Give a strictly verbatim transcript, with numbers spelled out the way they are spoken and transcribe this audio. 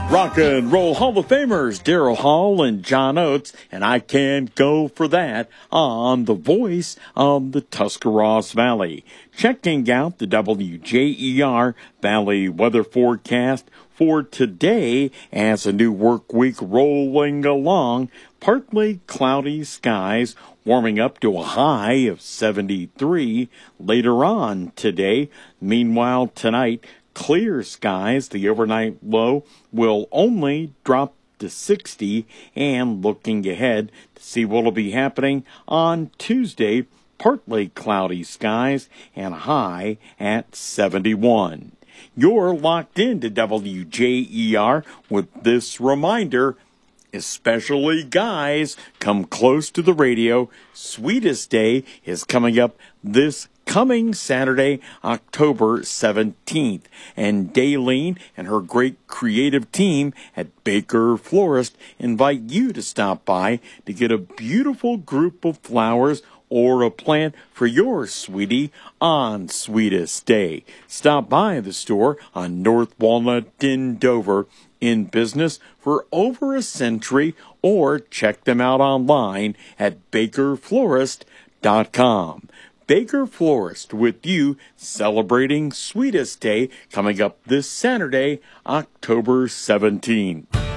Rock and Roll Hall of Famers Daryl Hall and John Oates, and I can't go for that on the voice of the Tuscarawas Valley. Checking out the W J E R Valley weather forecast for today as a new work week rolling along. Partly cloudy skies, warming up to a high of seventy-three later on today. Meanwhile, tonight, clear skies. The overnight low will only drop to sixty. And looking ahead to see what will be happening on Tuesday, partly cloudy skies and a high at seventy-one. You're locked into W J E R with this reminder. Especially guys, come close to the radio. Sweetest Day is coming up this coming Saturday, October seventeenth. And Daylene and her great creative team at Baker Florist invite you to stop by to get a beautiful group of flowers or a plant for your sweetie on Sweetest Day. Stop by the store on North Walnut in Dover, in business for over a century, or check them out online at baker florist dot com. Baker Florist with you, celebrating Sweetest Day, coming up this Saturday, October seventeenth.